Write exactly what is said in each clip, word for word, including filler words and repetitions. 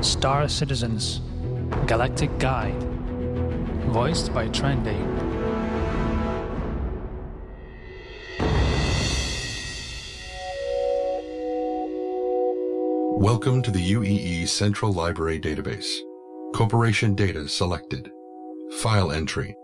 Star Citizens, Galactic Guide, voiced by Trendy. Welcome to the U E E Central Library Database. Corporation data selected. File entry.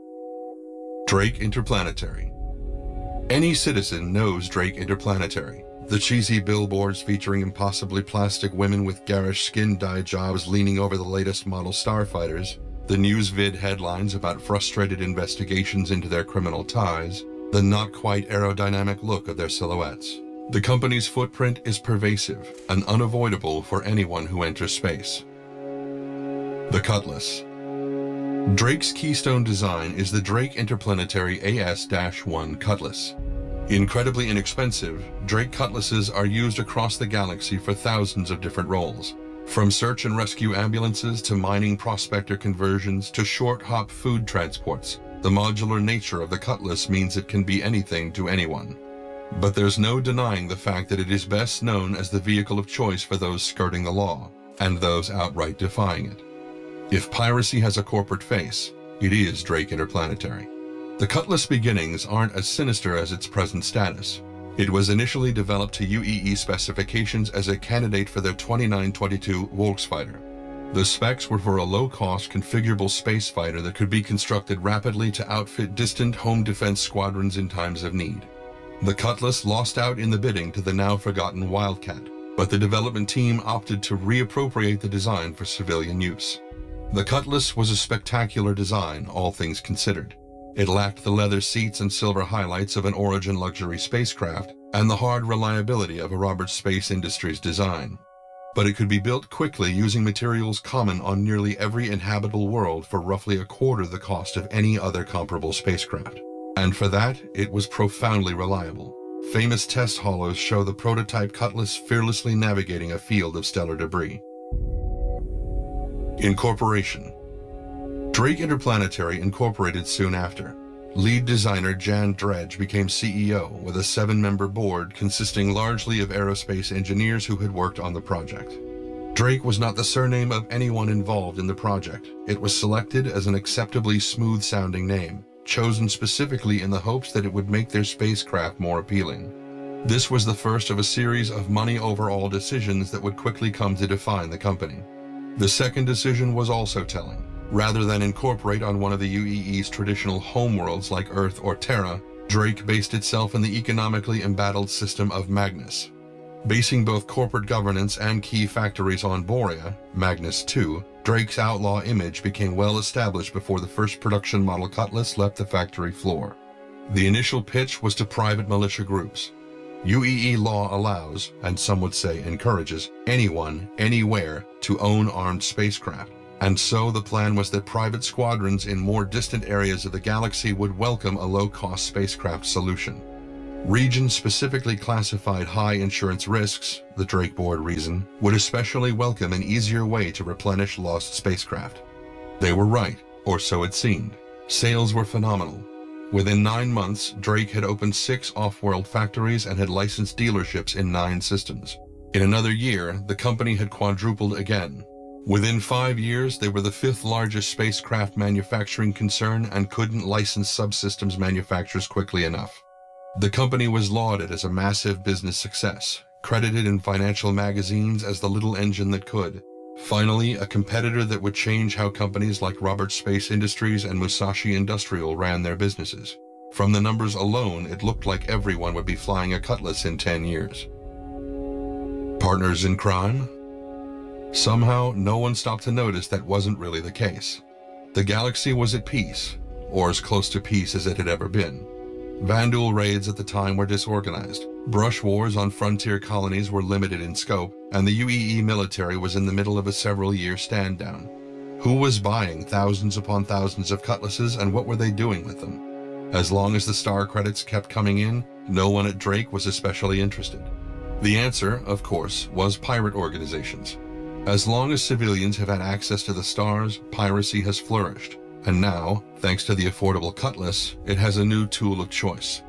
Drake Interplanetary. Any citizen knows Drake Interplanetary. The cheesy billboards featuring impossibly plastic women with garish skin dye jobs leaning over the latest model starfighters, the news vid headlines about frustrated investigations into their criminal ties, the not quite aerodynamic look of their silhouettes. The company's footprint is pervasive and unavoidable for anyone who enters space. The Cutlass. Drake's keystone design is the Drake Interplanetary A S one Cutlass. Incredibly inexpensive, Drake Cutlasses are used across the galaxy for thousands of different roles. From search and rescue ambulances to mining prospector conversions to short-hop food transports, the modular nature of the Cutlass means it can be anything to anyone. But there's no denying the fact that it is best known as the vehicle of choice for those skirting the law, and those outright defying it. If piracy has a corporate face, it is Drake Interplanetary. The Cutlass beginnings aren't as sinister as its present status. It was initially developed to U E E specifications as a candidate for their twenty-nine twenty-two Volksfighter. The specs were for a low-cost, configurable space fighter that could be constructed rapidly to outfit distant home defense squadrons in times of need. The Cutlass lost out in the bidding to the now-forgotten Wildcat, but the development team opted to reappropriate the design for civilian use. The Cutlass was a spectacular design, all things considered. It lacked the leather seats and silver highlights of an Origin luxury spacecraft and the hard reliability of a Roberts Space Industries design. But it could be built quickly using materials common on nearly every inhabitable world for roughly a quarter the cost of any other comparable spacecraft. And for that, it was profoundly reliable. Famous test hollows show the prototype Cutlass fearlessly navigating a field of stellar debris. Incorporation. Drake Interplanetary incorporated soon after. Lead designer Jan Dredge became C E O with a seven-member board consisting largely of aerospace engineers who had worked on the project. Drake was not the surname of anyone involved in the project. It was selected as an acceptably smooth-sounding name, chosen specifically in the hopes that it would make their spacecraft more appealing. This was the first of a series of money-over-all decisions that would quickly come to define the company. The second decision was also telling. Rather than incorporate on one of the U E E's traditional homeworlds like Earth or Terra, Drake based itself in the economically embattled system of Magnus. Basing both corporate governance and key factories on Borea, Magnus two, Drake's outlaw image became well established before the first production model Cutlass left the factory floor. The initial pitch was to private militia groups. U E E law allows, and some would say encourages, anyone, anywhere to own armed spacecraft. And so the plan was that private squadrons in more distant areas of the galaxy would welcome a low-cost spacecraft solution. Regions specifically classified high insurance risks, the Drake board reasoned, would especially welcome an easier way to replenish lost spacecraft. They were right, or so it seemed. Sales were phenomenal. Within nine months, Drake had opened six off-world factories and had licensed dealerships in nine systems. In another year, the company had quadrupled again. Within five years, they were the fifth largest spacecraft manufacturing concern and couldn't license subsystems manufacturers quickly enough. The company was lauded as a massive business success, credited in financial magazines as the little engine that could. Finally, a competitor that would change how companies like Roberts Space Industries and Musashi Industrial ran their businesses. From the numbers alone, it looked like everyone would be flying a Cutlass in ten years. Partners in crime? Somehow, no one stopped to notice that wasn't really the case. The galaxy was at peace, or as close to peace as it had ever been. Vanduul raids at the time were disorganized. Brush wars on frontier colonies were limited in scope, and the U E E military was in the middle of a several-year stand-down. Who was buying thousands upon thousands of Cutlasses, and what were they doing with them? As long as the star credits kept coming in, no one at Drake was especially interested. The answer, of course, was pirate organizations. As long as civilians have had access to the stars, piracy has flourished. And now, thanks to the affordable Cutlass, it has a new tool of choice.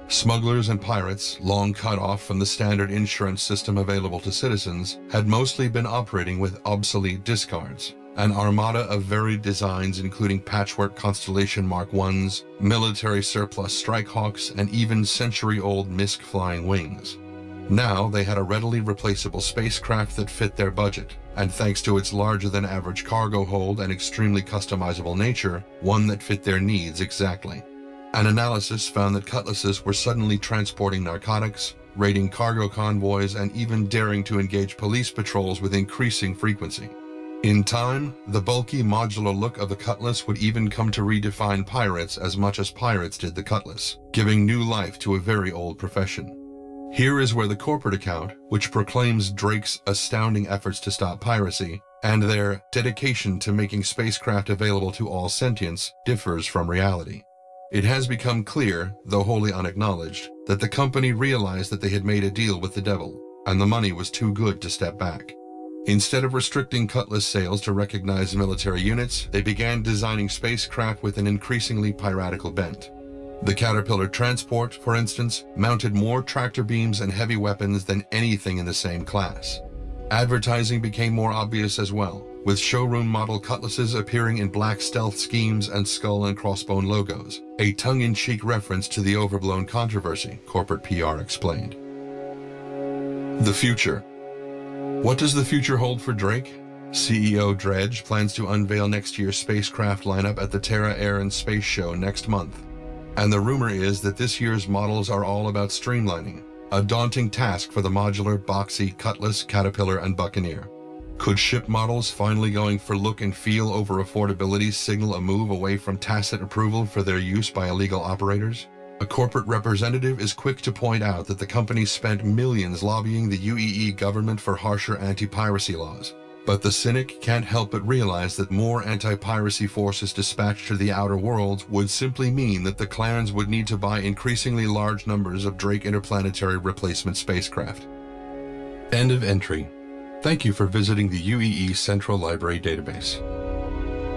Smugglers and pirates, long cut off from the standard insurance system available to citizens, had mostly been operating with obsolete discards. An armada of varied designs including patchwork Constellation Mark ones, military surplus Strikehawks, and even century-old MISC flying wings. Now they had a readily replaceable spacecraft that fit their budget, and thanks to its larger-than-average cargo hold and extremely customizable nature, one that fit their needs exactly. An analysis found that Cutlasses were suddenly transporting narcotics, raiding cargo convoys, and even daring to engage police patrols with increasing frequency. In time, the bulky, modular look of the Cutlass would even come to redefine pirates as much as pirates did the Cutlass, giving new life to a very old profession. Here is where the corporate account, which proclaims Drake's astounding efforts to stop piracy, and their dedication to making spacecraft available to all sentients, differs from reality. It has become clear, though wholly unacknowledged, that the company realized that they had made a deal with the devil, and the money was too good to step back. Instead of restricting Cutlass sales to recognized military units, they began designing spacecraft with an increasingly piratical bent. The Caterpillar Transport, for instance, mounted more tractor beams and heavy weapons than anything in the same class. Advertising became more obvious as well, with showroom model Cutlasses appearing in black stealth schemes and skull and crossbone logos, a tongue-in-cheek reference to the overblown controversy, corporate P R explained. The future. What does the future hold for Drake? C E O Dredge plans to unveil next year's spacecraft lineup at the Terra Air and Space Show next month. And the rumor is that this year's models are all about streamlining, a daunting task for the modular, boxy Cutlass, Caterpillar, and Buccaneer. Could ship models finally going for look and feel over affordability signal a move away from tacit approval for their use by illegal operators? A corporate representative is quick to point out that the company spent millions lobbying the U E E government for harsher anti-piracy laws. But the cynic can't help but realize that more anti-piracy forces dispatched to the outer worlds would simply mean that the clans would need to buy increasingly large numbers of Drake interplanetary replacement spacecraft. End of entry. Thank you for visiting the U E E Central Library database.